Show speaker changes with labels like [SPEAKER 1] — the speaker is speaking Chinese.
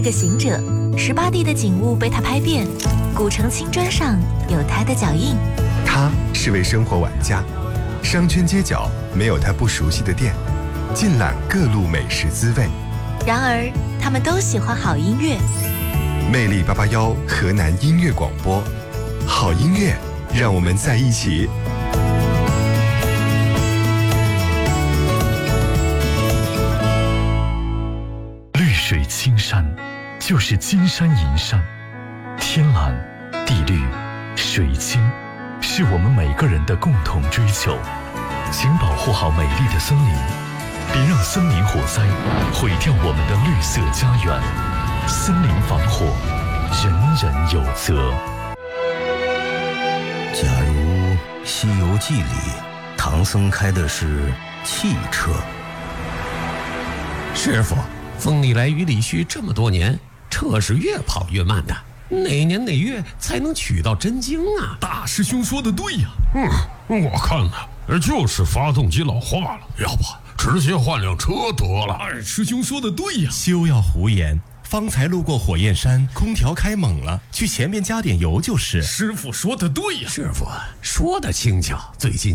[SPEAKER 1] 是个行者，18地的景物被他拍遍，古城青砖上有他的脚印。
[SPEAKER 2] 他是位生活玩家，商圈街角没有他不熟悉的店，尽览各路美食滋味。
[SPEAKER 1] 然而，他们都喜欢好音乐。
[SPEAKER 2] 魅力881河南音乐广播，好音乐，让我们在一起。
[SPEAKER 3] 绿水青山，就是金山银山，天蓝、地绿、水清，是我们每个人的共同追求。请保护好美丽的森林，别让森林火灾毁掉我们的绿色家园。森林防火，人人有责。
[SPEAKER 4] 假如《西游记》里唐僧开的是汽车，
[SPEAKER 5] 师傅，风里来雨里去这么多年，车是越跑越慢的，哪年哪月才能取到真经啊？
[SPEAKER 6] 大师兄说的对呀。我看呢，就是发动机老化了，要不直接换辆车得了。
[SPEAKER 7] 二师兄说的对呀，休要胡言。方才路过火焰山，空调开猛了，去前面加点油就是。
[SPEAKER 6] 师傅说的对呀。
[SPEAKER 5] 师傅说的轻巧，最近